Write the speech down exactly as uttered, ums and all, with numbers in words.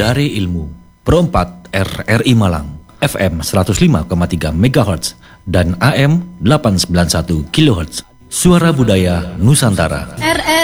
Dari Ilmu, Pro empat R R I Malang, F M seratus lima koma tiga megahertz dan A M delapan ratus sembilan puluh satu kilohertz. Suara Budaya Nusantara. R R